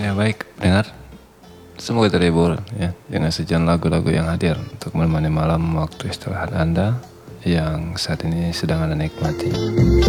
Ya baik, dengar. Semoga terhibur ya dengan sekian lagu-lagu yang hadir untuk menemani malam waktu istirahat Anda yang saat ini sedang Anda nikmati.